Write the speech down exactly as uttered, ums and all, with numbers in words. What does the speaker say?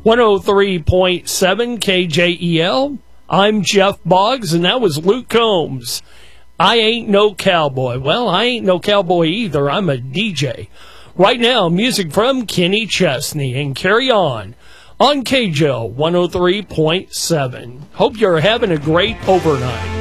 one oh three point seven K J E L. I'm Jeff Boggs, and that was Luke Combs. I ain't no cowboy. Well, I ain't no cowboy either. I'm a D J. Right now, music from Kenny Chesney, and Carry On on K J O one oh three point seven. Hope you're having a great overnight.